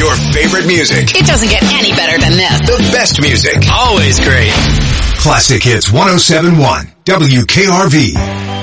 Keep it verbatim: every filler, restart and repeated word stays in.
Your favorite music. It doesn't get any better than this. The best music. Always great. Classic Hits one oh seven point one W K R V.